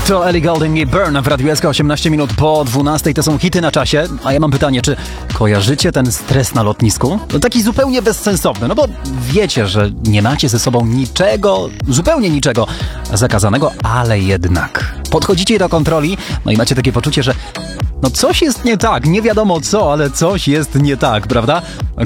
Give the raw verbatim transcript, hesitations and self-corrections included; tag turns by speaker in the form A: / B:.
A: To Ellie Goulding i Burn w Radiu S K osiemnaście minut po dwunastej. To są hity na czasie. A ja mam pytanie, czy kojarzycie ten stres na lotnisku? No taki zupełnie bezsensowny, no bo wiecie, że nie macie ze sobą niczego, zupełnie niczego zakazanego, ale jednak podchodzicie do kontroli, no i macie takie poczucie, że no coś jest nie tak, nie wiadomo co, ale coś jest nie tak, prawda?